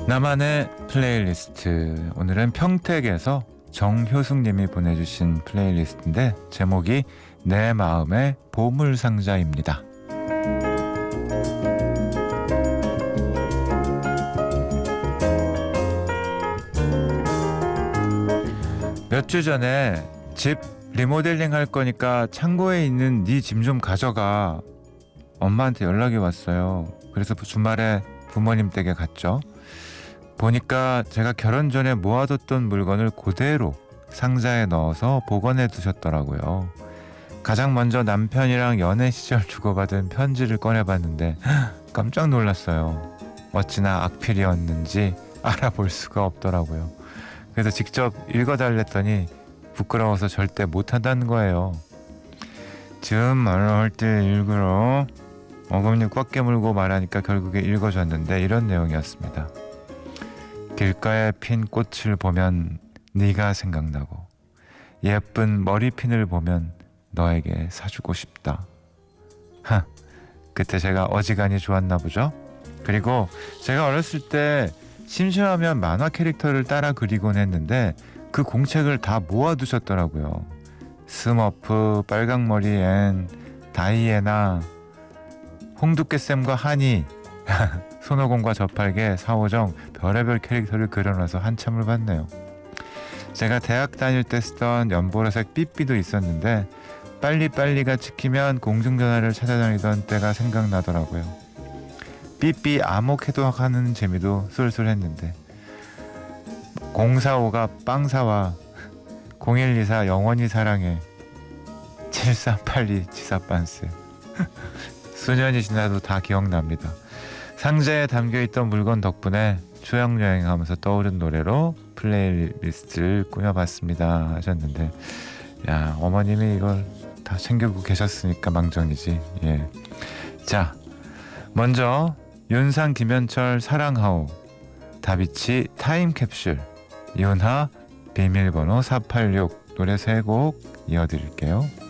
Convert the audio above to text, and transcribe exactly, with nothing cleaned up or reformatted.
나만의 플레이리스트. 오늘은 평택에서 정효숙님이 보내주신 플레이리스트인데 제목이 내 마음의 보물상자입니다. 몇 주 전에 집 리모델링 할 거니까 창고에 있는 네 짐 좀 가져가. 엄마한테 연락이 왔어요. 그래서 주말에 부모님 댁에 갔죠. 보니까 제가 결혼 전에 모아뒀던 물건을 그대로 상자에 넣어서 보관해 두셨더라고요. 가장 먼저 남편이랑 연애 시절 주고받은 편지를 꺼내봤는데 깜짝 놀랐어요. 어찌나 악필이었는지 알아볼 수가 없더라고요. 그래서 직접 읽어달랬더니 부끄러워서 절대 못한다는 거예요. 즈음 말할 때 읽으러 어금니 꽉 깨물고 말하니까 결국에 읽어줬는데 이런 내용이었습니다. 길가에 핀 꽃을 보면 네가 생각나고 예쁜 머리핀을 보면 너에게 사주고 싶다. 하, 그때 제가 어지간히 좋았나 보죠. 그리고 제가 어렸을 때 심심하면 만화 캐릭터를 따라 그리곤 했는데 그 공책을 다 모아두셨더라고요. 스머프, 빨강머리 앤, 다이애나, 홍두깨쌤과 하니, 손오공과 저팔계, 사오정, 별의별 캐릭터를 그려놔서 한참을 봤네요. 제가 대학 다닐 때 쓰던 연보라색 삐삐도 있었는데 빨리빨리가 찍히면 공중전화를 찾아다니던 때가 생각나더라고요. 삐삐 암호해독하는 재미도 쏠쏠했는데 공사오가 빵사와 공일이사 영원히 사랑해 칠삼팔이 지사빤스 수년이 지나도 다 기억납니다. 상자에 담겨있던 물건 덕분에 추억여행하면서 떠오른 노래로 플레이리스트를 꾸며봤습니다 하셨는데, 야, 어머님이 이걸 다 챙기고 계셨으니까 망정이지. 예. 자, 먼저 윤상 김현철 사랑하오, 다비치 타임캡슐, 이은하 비밀번호 사팔육 노래 세 곡 이어드릴게요.